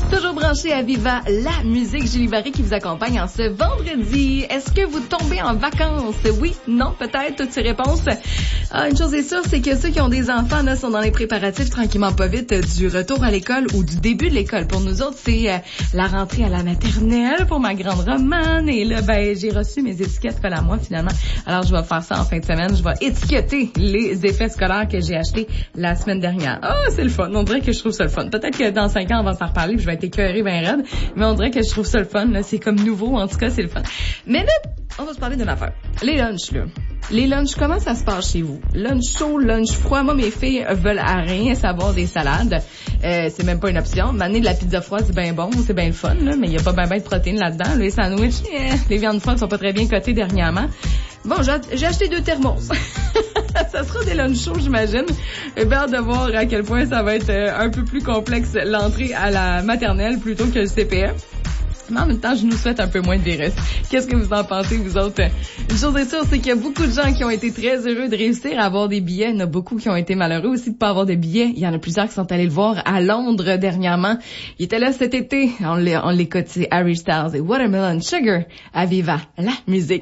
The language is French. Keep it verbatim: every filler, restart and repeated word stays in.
Toujours branché à Viva, la musique Julie Barry qui vous accompagne en ce vendredi. Est-ce que vous tombez en vacances? Oui, non, peut-être, toutes ces réponses. Ah, une chose est sûre, c'est que ceux qui ont des enfants là, sont dans les préparatifs tranquillement pas vite du retour à l'école ou du début de l'école. Pour nous autres, c'est euh, la rentrée à la maternelle pour ma grande Romane. Et là, ben, j'ai reçu mes étiquettes collées à moi finalement. Alors, je vais faire ça en fin de semaine. Je vais étiqueter les effets scolaires que j'ai achetés la semaine dernière. Ah, oh, c'est le fun. On dirait que je trouve ça le fun. Peut-être que dans cinq ans, on va s'en reparler puis je vais être écœurée ben raide. Mais on dirait que je trouve ça le fun. Là. C'est comme nouveau. En tout cas, c'est le fun. Mais là, on va se parler d'une affaire. Les lunchs, là. Les lunchs, comment ça se passe chez vous? Lunch chaud, lunch froid. Moi, mes filles veulent à rien savoir des salades. Euh, c'est même pas une option. M'amener de la pizza froide, c'est bien bon, c'est bien le fun, là, mais il y a pas bien ben de protéines là-dedans. Les sandwichs, eh, les viandes froides sont pas très bien cotées dernièrement. Bon, j'ai, j'ai acheté deux thermos. Ça sera des lunchs chauds, j'imagine. J'ai hâte de voir à quel point ça va être un peu plus complexe l'entrée à la maternelle plutôt que le C P E. Mais en même temps, je nous souhaite un peu moins de virus. Qu'est-ce que vous en pensez, vous autres? Une chose est sûre, c'est qu'il y a beaucoup de gens qui ont été très heureux de réussir à avoir des billets. Il y en a beaucoup qui ont été malheureux aussi de pas avoir de billets. Il y en a plusieurs qui sont allés le voir à Londres dernièrement. Il était là cet été. On l'écoute, c'est Harry Styles et Watermelon Sugar à Viva, la musique.